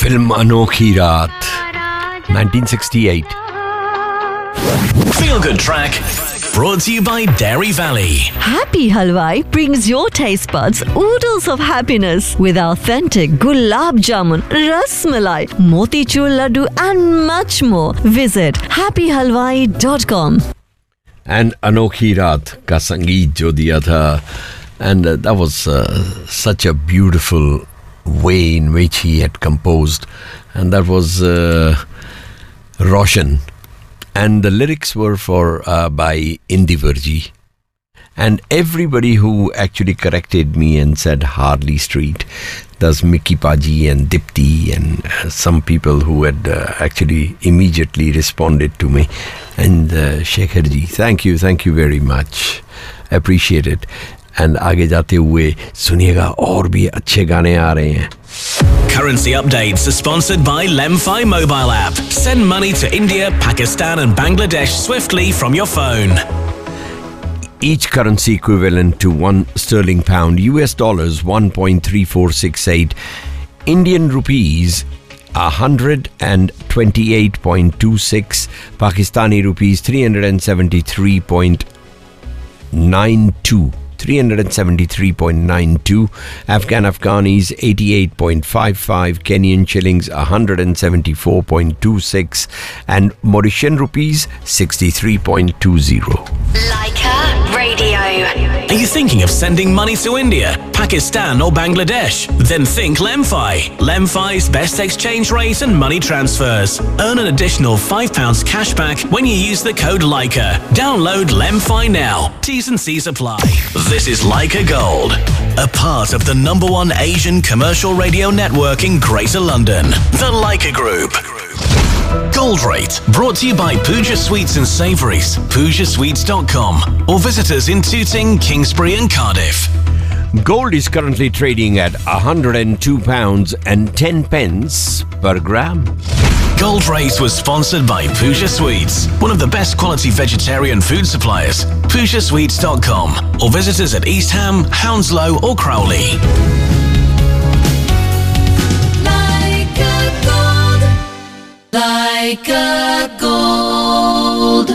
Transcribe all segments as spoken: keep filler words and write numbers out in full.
Film अनोखी रात nineteen sixty-eight. Feel Good Track brought to you by Dairy Valley. Happy Halwai brings your taste buds oodles of happiness with authentic gulab jamun, ras malai, motichur laddu and much more. Visit happy halwai dot com. And अनोखी रात का संगीत जो दिया था, and uh, that was uh, such a beautiful way in which he had composed, and that was uh, Roshan, and the lyrics were for uh, by Indivarji, and everybody who actually corrected me and said Harley Street, there's Mickey Paji and Dipti and uh, some people who had uh, actually immediately responded to me, and uh, Shekharji, thank you, thank you very much, appreciate it. And आगे जाते हुए सुनिएगा और भी अच्छे गाने आ रहे हैं. Currency updates are sponsored by Lemfi mobile app. Send money to India, Pakistan and Bangladesh swiftly from your phone. Each currency equivalent to one sterling pound, U S dollars one point three four six eight, Indian rupees one hundred twenty-eight point two six, Pakistani rupees three hundred seventy-three point nine two. three hundred seventy-three point nine two, Afghan Afghanis eighty-eight point five five, Kenyan shillings one hundred seventy-four point two six, and Mauritian rupees sixty-three point two zero. Leica Radio. Are you thinking of sending money to India, Pakistan or Bangladesh? Then think Lemfi. Lemfi's best exchange rate and money transfers. Earn an additional five pounds cash back when you use the code Leica. Download Lemfi now. T's and C's apply. This is Leica Gold, a part of the number one Asian commercial radio network in Greater London, the Leica Group. Gold Rate, brought to you by Pooja Sweets and Savouries, pooja sweets dot com, or visit us in Tooting, Kingsbury and Cardiff. Gold is currently trading at one hundred two pounds and ten pence per gram. Gold Rate was sponsored by Pooja Sweets, one of the best quality vegetarian food suppliers, pooja sweets dot com, or visit us at East Ham, Hounslow or Crowley. Leica Gold.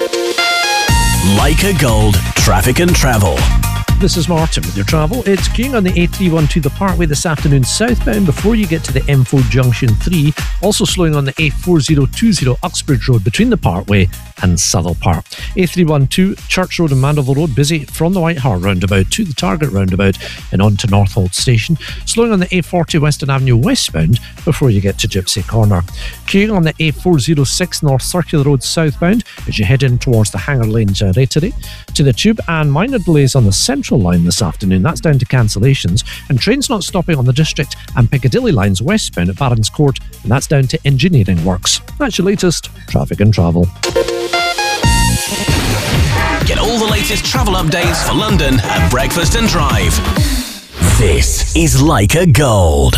Leica Gold, traffic and travel. This is Martin with your travel. It's queuing on the A three twelve the Parkway this afternoon southbound before you get to the M four Junction three. Also slowing on the A four oh two oh Uxbridge Road between the Parkway and Southall Park. A three twelve Church Road and Mandeville Road busy from the White Hart roundabout to the Target roundabout and on to Northolt Station. Slowing on the A forty Western Avenue westbound before you get to Gypsy Corner. Queuing on the A four oh six North Circular Road southbound as you head in towards the Hanger Lane Generator to the Tube, and minor delays on the Central Line this afternoon. That's down to cancellations, and trains not stopping on the District and Piccadilly lines westbound at Barons Court, and that's down to engineering works. That's your latest traffic and travel. Get all the latest travel updates for London at Breakfast and Drive. This is Leica Gold.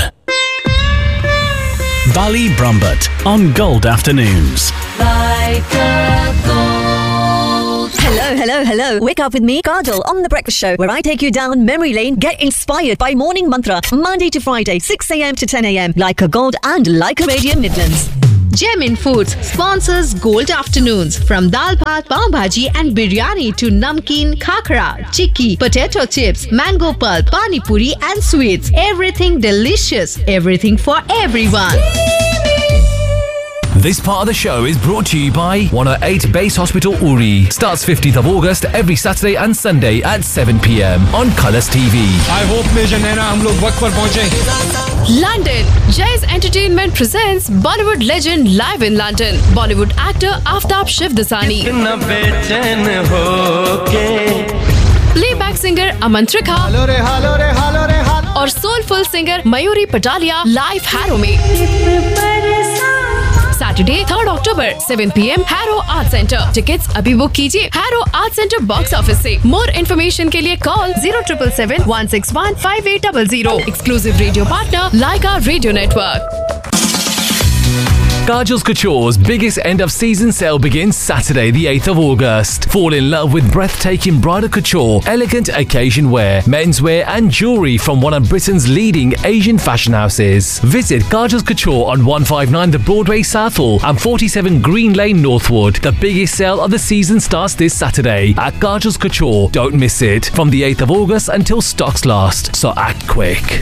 Bali Brumbert on Gold Afternoons. Leica Gold. Hello, hello, hello. Wake up with me, Kajal, on The Breakfast Show, where I take you down memory lane. Get inspired by Morning Mantra, Monday to Friday, six a.m. to ten a.m. Leica Gold and Leica Radio Midlands. Gemin Foods sponsors Gold Afternoons. From dal bhat, pav bhaji and biryani to namkeen, khakra, chikki, potato chips, mango pulp, pani puri and sweets. Everything delicious. Everything for everyone. This part of the show is brought to you by one oh eight Base Hospital Uri. Starts fifteenth of August every Saturday and Sunday at seven p.m. on Colours T V. I hope Major Naina hum log waqt par pahunche. London. Jay's Entertainment presents Bollywood legend live in London. Bollywood actor Aftab Shivdasani. Playback singer Aman Trikha. और soulful singer Mayuri Patalia live Harrow में. Saturday, third October, seven p.m. Harrow Art Center. Tickets अभी book कीजिए Harrow Art Center box office से. More information के लिए call zero seven seven one six one five eight zero zero. Exclusive radio partner Leica Radio Network. Kajal's Couture's biggest end-of-season sale begins Saturday, the eighth of August. Fall in love with breathtaking bridal couture, elegant occasion wear, menswear and jewellery from one of Britain's leading Asian fashion houses. Visit Kajal's Couture on one fifty-nine The Broadway Southall and forty-seven Green Lane Northwood. The biggest sale of the season starts this Saturday at Kajal's Couture. Don't miss it. From the eighth of August until stocks last, so act quick.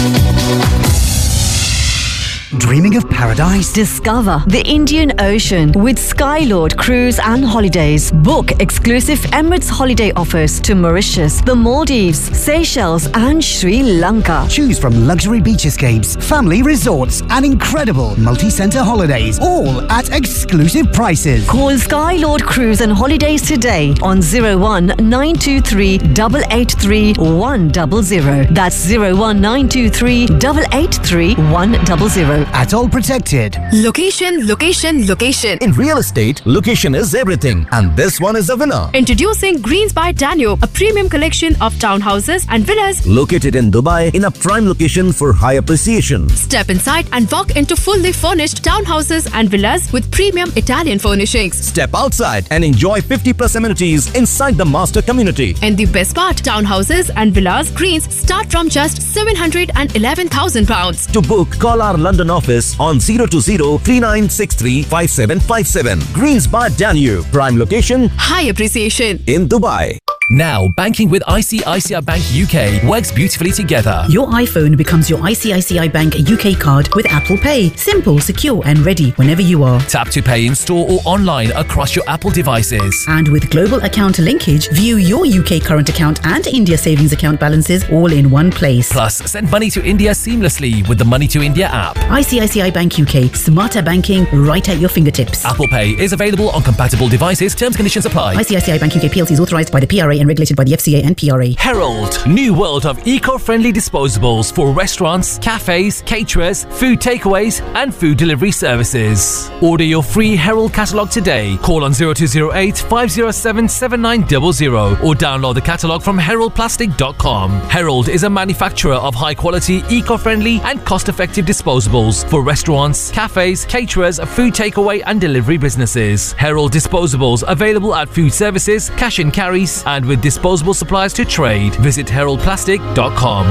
Dreaming of paradise? Discover the Indian Ocean with Skylord Cruise and Holidays. Book exclusive Emirates holiday offers to Mauritius, the Maldives, Seychelles and Sri Lanka. Choose from luxury beach escapes, family resorts and incredible multi-centre holidays, all at exclusive prices. Call Skylord Cruise and Holidays today on zero one nine two three eight eight three one zero zero. That's zero one nine two three eight eight three one zero zero. At All Protected. Location, location, location. In real estate, location is everything, and this one is a winner. Introducing Greens by Danube, a premium collection of townhouses and villas located in Dubai in a prime location for high appreciation. Step inside and walk into fully furnished townhouses and villas with premium Italian furnishings. Step outside and enjoy fifty plus amenities inside the master community. And the best part, townhouses and villas Greens start from just seven hundred eleven thousand pounds. To book, call our London office on zero two zero three nine six three five seven five seven. Greens by Danube, prime location, high appreciation in Dubai. Now, banking with I C I C I Bank U K works beautifully together. Your iPhone becomes your I C I C I Bank U K card with Apple Pay. Simple, secure and ready whenever you are. Tap to pay in store or online across your Apple devices. And with global account linkage, view your U K current account and India savings account balances all in one place. Plus, send money to India seamlessly with the Money to India app. I C I C I Bank U K. Smarter banking right at your fingertips. Apple Pay is available on compatible devices. Terms and conditions apply. I C I C I Bank U K P L C is authorised by the P R A and regulated by the F C A and P R A. Herald, new world of eco-friendly disposables for restaurants, cafes, caterers, food takeaways and food delivery services. Order your free Herald catalogue today. Call on zero two zero eight five zero seven seven nine zero zero or download the catalogue from herald plastic dot com. Herald is a manufacturer of high-quality, eco-friendly and cost-effective disposables for restaurants, cafes, caterers, food takeaway and delivery businesses. Herald disposables available at food services, cash and carries and with disposable supplies to trade. Visit herald plastic dot com.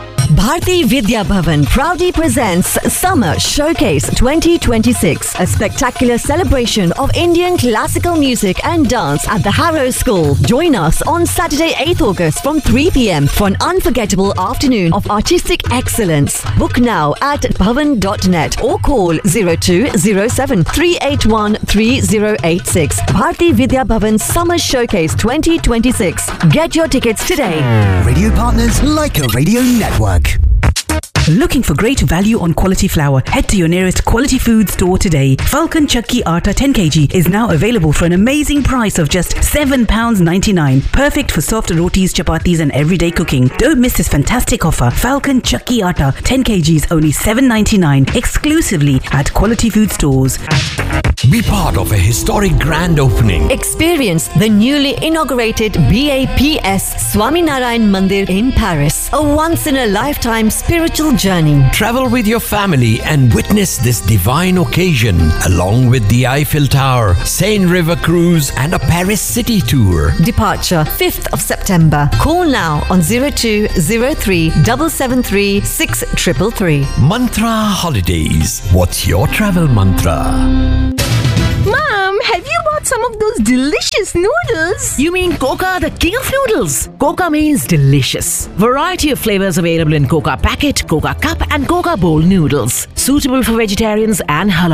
Bharti Vidya Bhavan proudly presents Summer Showcase twenty twenty-six, a spectacular celebration of Indian classical music and dance at the Harrow School. Join us on Saturday, eighth of August from three p m for an unforgettable afternoon of artistic excellence. Book now at bhavan dot net or call zero two zero seven three eight one three zero eight six. Bharti Vidya Bhavan Summer Showcase twenty twenty-six. Get your tickets today. Radio partners like a radio network. Looking for great value on quality flour? Head to your nearest quality food store today. Falcon Chakki Atta ten kilograms is now available for an amazing price of just seven pounds ninety-nine. Perfect for soft rotis, chapatis and everyday cooking. Don't miss this fantastic offer. Falcon Chakki Atta ten kilograms only seven ninety-nine, exclusively at quality food stores. Be part of a historic grand opening. Experience the newly inaugurated B A P S Swaminarayan Mandir in Paris. A once-in-a-lifetime spiritual journey. Travel with your family and witness this divine occasion along with the Eiffel Tower, Seine River Cruise and a Paris city tour. Departure fifth of September. Call now on zero two zero three seven seven three six three three three. Mantra Holidays. What's your travel mantra? Mom, have you bought some of those delicious noodles? You mean Coca, the king of noodles? Coca means delicious. Variety of flavors available in Coca packet, Coca cup and Coca bowl noodles. Suitable for vegetarians and halal.